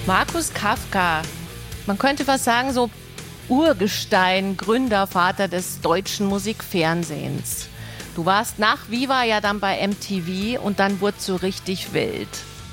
Markus Kafka, man könnte fast sagen, so Urgestein, Gründer, Vater des deutschen Musikfernsehens. Du warst nach Viva ja dann bei MTV und dann wurde es so richtig wild.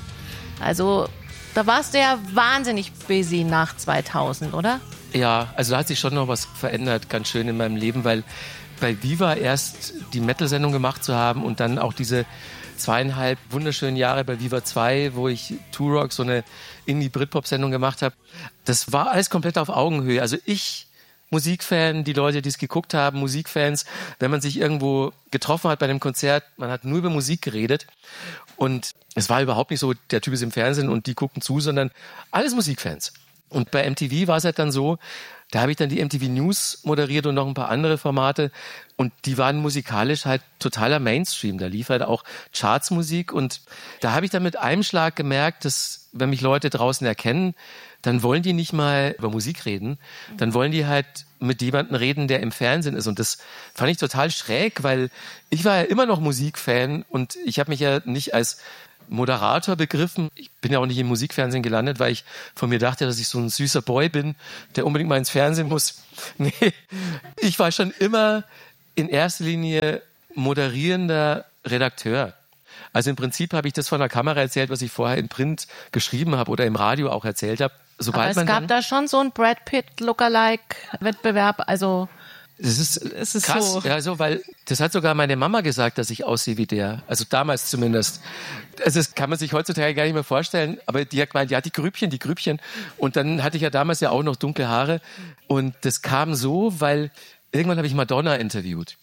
Also da warst du ja wahnsinnig busy nach 2000, oder? Ja, also da hat sich schon noch was verändert, ganz schön in meinem Leben, weil bei Viva erst die Metal-Sendung gemacht zu haben und dann auch diese 2,5 wunderschönen Jahre bei Viva 2, wo ich Turok, so eine Indie-Britpop-Sendung gemacht habe. Das war alles komplett auf Augenhöhe. Also ich, Musikfan, die Leute, die es geguckt haben, Musikfans, wenn man sich irgendwo getroffen hat bei einem Konzert, man hat nur über Musik geredet. Und es war überhaupt nicht so, der Typ ist im Fernsehen und die gucken zu, sondern alles Musikfans. Und bei MTV war es halt dann so, da habe ich dann die MTV News moderiert und noch ein paar andere Formate und die waren musikalisch halt totaler Mainstream. Da lief halt auch Chartsmusik und da habe ich dann mit einem Schlag gemerkt, dass wenn mich Leute draußen erkennen, dann wollen die nicht mal über Musik reden, dann wollen die halt mit jemandem reden, der im Fernsehen ist und das fand ich total schräg, weil ich war ja immer noch Musikfan und ich habe mich ja nicht als Moderator begriffen. Ich bin ja auch nicht im Musikfernsehen gelandet, weil ich von mir dachte, dass ich so ein süßer Boy bin, der unbedingt mal ins Fernsehen muss. Nee, ich war schon immer in erster Linie moderierender Redakteur. Also im Prinzip habe ich das von der Kamera erzählt, was ich vorher in Print geschrieben habe oder im Radio auch erzählt habe. Aber es gab da schon so einen Brad Pitt Lookalike-Wettbewerb, also es ist krass, so. Ja, so, weil das hat sogar meine Mama gesagt, dass ich aussehe wie der. Also damals zumindest. Also das kann man sich heutzutage gar nicht mehr vorstellen. Aber die hat gemeint, ja, die Grübchen. Und dann hatte ich ja damals ja auch noch dunkle Haare. Und das kam so, weil irgendwann habe ich Madonna interviewt.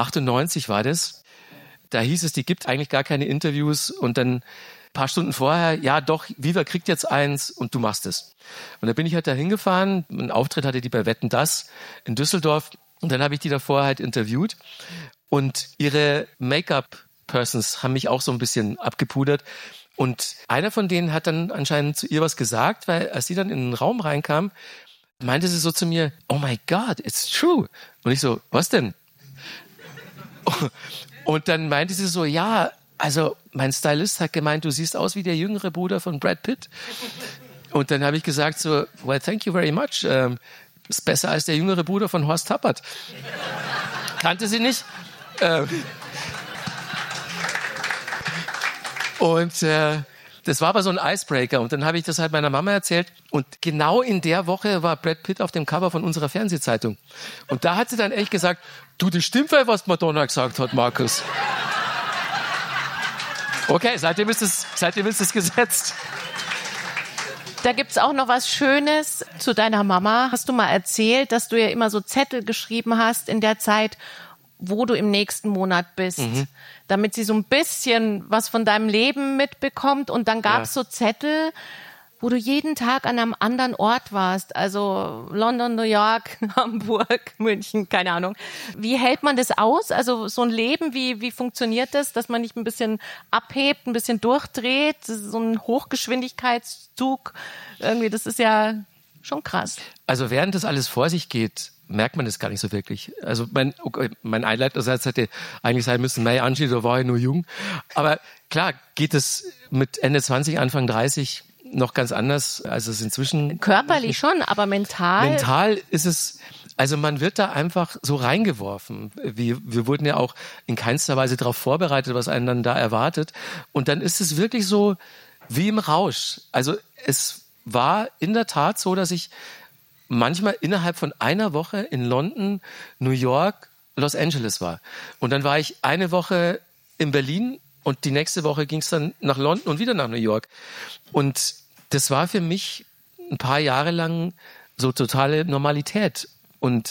98 war das. Da hieß es, die gibt eigentlich gar keine Interviews. Und dann ein paar Stunden vorher, ja doch, Viva kriegt jetzt eins und du machst es. Und da bin ich halt da hingefahren. Einen Auftritt hatte die bei Wetten, dass in Düsseldorf. Und dann habe ich die davor halt interviewt und ihre Make-up-Persons haben mich auch so ein bisschen abgepudert. Und einer von denen hat dann anscheinend zu ihr was gesagt, weil als sie dann in den Raum reinkam, meinte sie so zu mir, oh my God, it's true. Und ich so, was denn? Und dann meinte sie so, ja, also mein Stylist hat gemeint, du siehst aus wie der jüngere Bruder von Brad Pitt. Und dann habe ich gesagt so, well, thank you very much. Ist besser als der jüngere Bruder von Horst Tappert. Kannte sie nicht. Und das war aber so ein Icebreaker. Und dann habe ich das halt meiner Mama erzählt. Und genau in der Woche war Brad Pitt auf dem Cover von unserer Fernsehzeitung. Und da hat sie dann echt gesagt, du, das stimmt, was Madonna gesagt hat, Markus. Okay, seitdem ist es gesetzt. Da gibt's auch noch was Schönes zu deiner Mama. Hast du mal erzählt, dass du ja immer so Zettel geschrieben hast in der Zeit, wo du im nächsten Monat bist, damit sie so ein bisschen was von deinem Leben mitbekommt. Und dann gab's so Zettel, wo du jeden Tag an einem anderen Ort warst. Also London, New York, Hamburg, München, keine Ahnung. Wie hält man das aus? Also so ein Leben, wie funktioniert das, dass man nicht ein bisschen abhebt, ein bisschen durchdreht? So ein Hochgeschwindigkeitszug, irgendwie, das ist ja schon krass. Also während das alles vor sich geht, merkt man das gar nicht so wirklich. Also mein Einleitungssatz hätte eigentlich sein müssen, May Angie, da war ich nur jung. Aber klar geht es mit Ende 20, Anfang 30 noch ganz anders, als es inzwischen... Körperlich schon, aber mental... Mental ist es... Also man wird da einfach so reingeworfen. Wir wurden ja auch in keinster Weise darauf vorbereitet, was einen dann da erwartet. Und dann ist es wirklich so wie im Rausch. Also es war in der Tat so, dass ich manchmal innerhalb von einer Woche in London, New York, Los Angeles war. Und dann war ich eine Woche in Berlin und die nächste Woche ging es dann nach London und wieder nach New York. Und das war für mich ein paar Jahre lang so totale Normalität. Und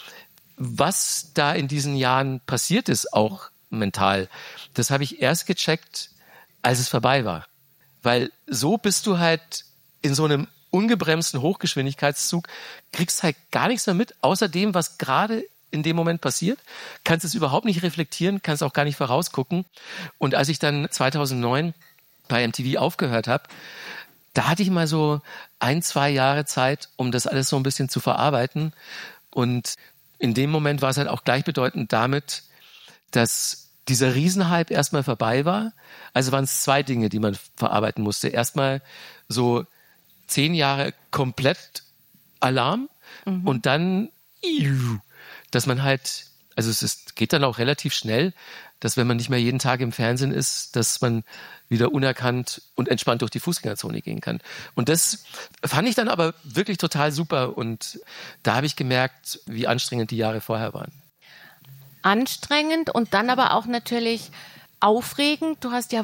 was da in diesen Jahren passiert ist, auch mental, das habe ich erst gecheckt, als es vorbei war. Weil so bist du halt in so einem ungebremsten Hochgeschwindigkeitszug, kriegst halt gar nichts mehr mit, außer dem, was gerade in dem Moment passiert, kannst es überhaupt nicht reflektieren, kannst auch gar nicht vorausgucken. Und als ich dann 2009 bei MTV aufgehört habe, da hatte ich mal so 1-2 Jahre Zeit, um das alles so ein bisschen zu verarbeiten. Und in dem Moment war es halt auch gleichbedeutend damit, dass dieser Riesenhype erstmal vorbei war. Also waren es 2 Dinge, die man verarbeiten musste. Erstmal so 10 Jahre komplett Alarm und dann, dass man halt, also geht dann auch relativ schnell, dass wenn man nicht mehr jeden Tag im Fernsehen ist, dass man wieder unerkannt und entspannt durch die Fußgängerzone gehen kann. Und das fand ich dann aber wirklich total super und da habe ich gemerkt, wie anstrengend die Jahre vorher waren. Anstrengend und dann aber auch natürlich aufregend. Du hast ja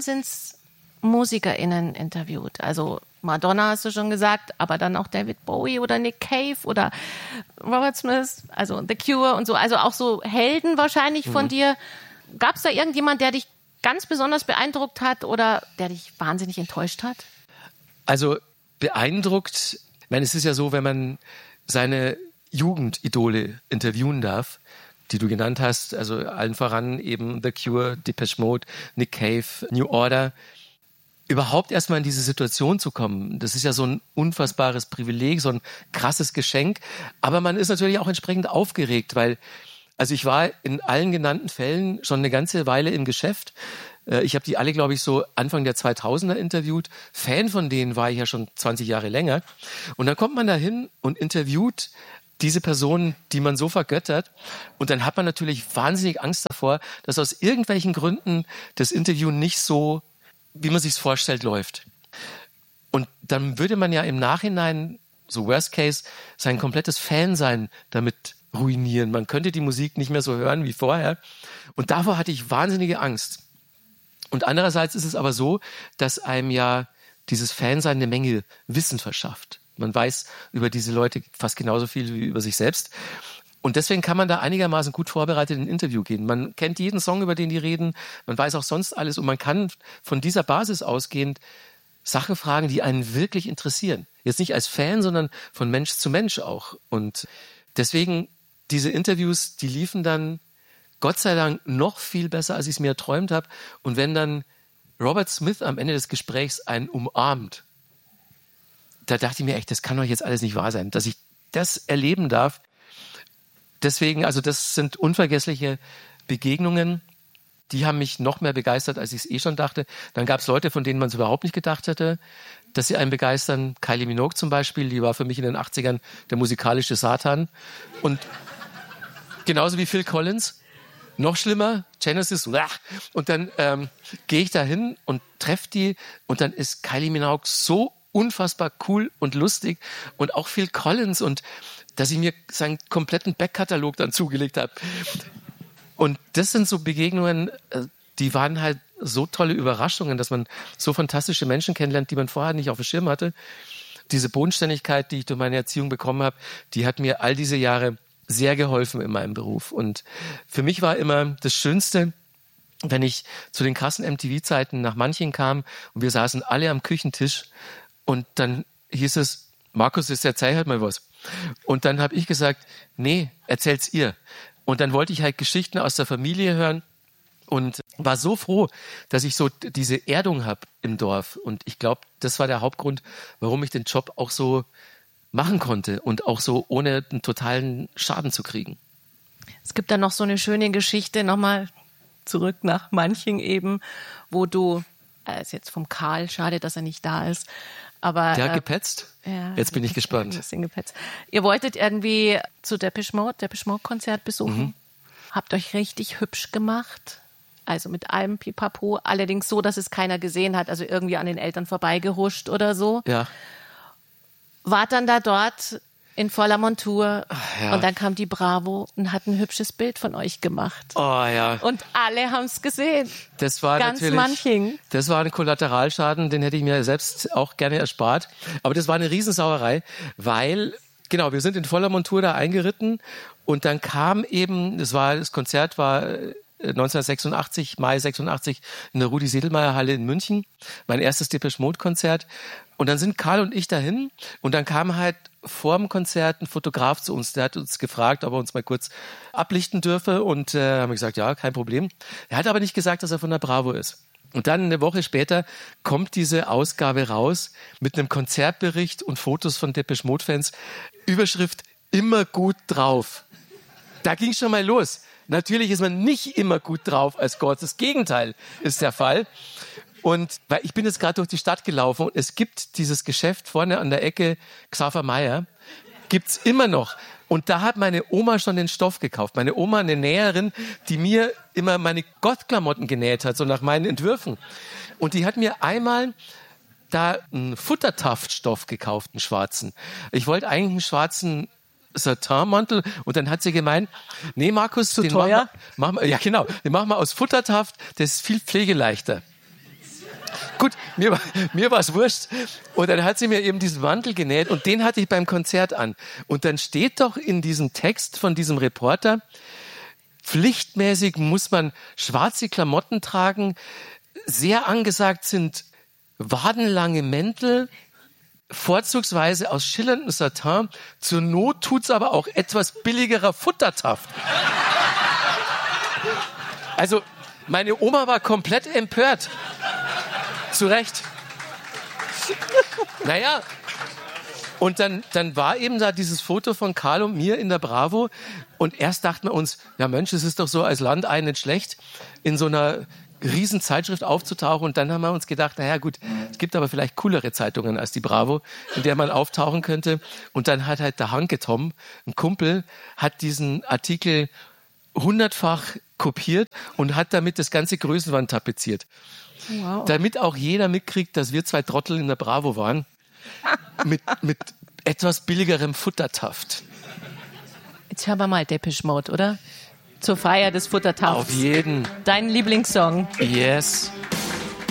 WahnsinnsmusikerInnen interviewt. Also Madonna hast du schon gesagt, aber dann auch David Bowie oder Nick Cave oder Robert Smith, also The Cure und so. Also auch so Helden wahrscheinlich von dir. Gab es da irgendjemand, der dich ganz besonders beeindruckt hat oder der dich wahnsinnig enttäuscht hat? Also beeindruckt, ich meine, es ist ja so, wenn man seine Jugendidole interviewen darf, die du genannt hast, also allen voran eben The Cure, Depeche Mode, Nick Cave, New Order, überhaupt erstmal in diese Situation zu kommen, das ist ja so ein unfassbares Privileg, so ein krasses Geschenk, aber man ist natürlich auch entsprechend aufgeregt, weil also ich war in allen genannten Fällen schon eine ganze Weile im Geschäft. Ich habe die alle, glaube ich, so Anfang der 2000er interviewt. Fan von denen war ich ja schon 20 Jahre länger. Und dann kommt man da hin und interviewt diese Personen, die man so vergöttert. Und dann hat man natürlich wahnsinnig Angst davor, dass aus irgendwelchen Gründen das Interview nicht so, wie man sich es vorstellt, läuft. Und dann würde man ja im Nachhinein, so Worst Case, sein komplettes Fansein damit ruinieren. Man könnte die Musik nicht mehr so hören wie vorher. Und davor hatte ich wahnsinnige Angst. Und andererseits ist es aber so, dass einem ja dieses Fansein eine Menge Wissen verschafft. Man weiß über diese Leute fast genauso viel wie über sich selbst. Und deswegen kann man da einigermaßen gut vorbereitet in ein Interview gehen. Man kennt jeden Song, über den die reden. Man weiß auch sonst alles. Und man kann von dieser Basis ausgehend Sachen fragen, die einen wirklich interessieren. Jetzt nicht als Fan, sondern von Mensch zu Mensch auch. Und deswegen diese Interviews, die liefen dann Gott sei Dank noch viel besser, als ich es mir erträumt habe. Und wenn dann Robert Smith am Ende des Gesprächs einen umarmt, da dachte ich mir echt, das kann doch jetzt alles nicht wahr sein, dass ich das erleben darf. Deswegen, also das sind unvergessliche Begegnungen, die haben mich noch mehr begeistert, als ich es schon dachte. Dann gab es Leute, von denen man es überhaupt nicht gedacht hätte, dass sie einen begeistern. Kylie Minogue zum Beispiel, die war für mich in den 80ern der musikalische Satan. Und genauso wie Phil Collins. Noch schlimmer, Genesis. Und dann gehe ich da hin und treffe die und dann ist Kylie Minogue so unfassbar cool und lustig und auch Phil Collins und dass ich mir seinen kompletten Backkatalog dann zugelegt habe. Und das sind so Begegnungen, die waren halt so tolle Überraschungen, dass man so fantastische Menschen kennenlernt, die man vorher nicht auf dem Schirm hatte. Diese Bodenständigkeit, die ich durch meine Erziehung bekommen habe, die hat mir all diese Jahre sehr geholfen in meinem Beruf. Und für mich war immer das Schönste, wenn ich zu den krassen MTV-Zeiten nach Manching kam und wir saßen alle am Küchentisch und dann hieß es, Markus, jetzt erzähl halt mal was. Und dann habe ich gesagt, nee, erzähl's ihr. Und dann wollte ich halt Geschichten aus der Familie hören und war so froh, dass ich so diese Erdung habe im Dorf. Und ich glaube, das war der Hauptgrund, warum ich den Job auch so machen konnte und auch so ohne einen totalen Schaden zu kriegen. Es gibt da noch so eine schöne Geschichte, nochmal zurück nach Manching eben, wo du, ist jetzt vom Karl, schade, dass er nicht da ist, aber... Der hat gepetzt? Ja, jetzt bin ich gespannt. Ein bisschen gepetzt. Ihr wolltet irgendwie zu Depeche Mode Konzert besuchen, habt euch richtig hübsch gemacht, also mit allem Pipapo, allerdings so, dass es keiner gesehen hat, also irgendwie an den Eltern vorbeigehuscht oder so. Ja. Wart dann da dort in voller Montur ja. Und dann kam die Bravo und hat ein hübsches Bild von euch gemacht. Oh ja. Und alle haben es gesehen. Das war ganz natürlich, Manching. Das war ein Kollateralschaden, den hätte ich mir selbst auch gerne erspart. Aber das war eine Riesensauerei, weil, genau, wir sind in voller Montur da eingeritten und dann kam eben, das Konzert war 1986, Mai 86 in der Rudi-Sedlmayr-Halle in München, mein erstes Depeche Mode Konzert. Und dann sind Karl und ich dahin und dann kam halt vor dem Konzert ein Fotograf zu uns, der hat uns gefragt, ob er uns mal kurz ablichten dürfe und haben wir gesagt, ja, kein Problem. Er hat aber nicht gesagt, dass er von der Bravo ist. Und dann eine Woche später kommt diese Ausgabe raus mit einem Konzertbericht und Fotos von Depeche Mode Fans. Überschrift, immer gut drauf. Da ging schon mal los. Natürlich ist man nicht immer gut drauf als Gott. Das Gegenteil ist der Fall. Und weil ich bin jetzt gerade durch die Stadt gelaufen und es gibt dieses Geschäft vorne an der Ecke, Xaver Meyer, gibt's immer noch. Und da hat meine Oma schon den Stoff gekauft. Meine Oma, eine Näherin, die mir immer meine Gottklamotten genäht hat, so nach meinen Entwürfen. Und die hat mir einmal da einen Futtertaftstoff gekauft, einen schwarzen. Ich wollte eigentlich einen schwarzen Satinmantel und dann hat sie gemeint, nee Markus, zu den teuer? Machen wir, ja genau, den machen wir aus Futtertaft, das ist viel pflegeleichter. Gut, mir war es wurscht. Und dann hat sie mir eben diesen Mantel genäht und den hatte ich beim Konzert an. Und dann steht doch in diesem Text von diesem Reporter, pflichtmäßig muss man schwarze Klamotten tragen, sehr angesagt sind wadenlange Mäntel, vorzugsweise aus schillerndem Satin. Zur Not tut's aber auch etwas billigerer Futtertaft. Also, meine Oma war komplett empört. Zu Recht. Naja, und dann war eben da dieses Foto von Karl und mir in der Bravo. Und erst dachten wir uns, ja Mensch, es ist doch so als Landei nicht schlecht, in so einer riesen Zeitschrift aufzutauchen. Und dann haben wir uns gedacht, naja gut, es gibt aber vielleicht coolere Zeitungen als die Bravo, in der man auftauchen könnte. Und dann hat halt der Hanke Tom, ein Kumpel, hat diesen Artikel 100-fach kopiert und hat damit das ganze Größenwand tapeziert. Wow. Damit auch jeder mitkriegt, dass wir 2 Trottel in der Bravo waren. Mit etwas billigerem Futtertaft. Jetzt hören wir mal Depeche Mode, oder? Zur Feier des Futtertafts. Auf jeden. Dein Lieblingssong. Yes.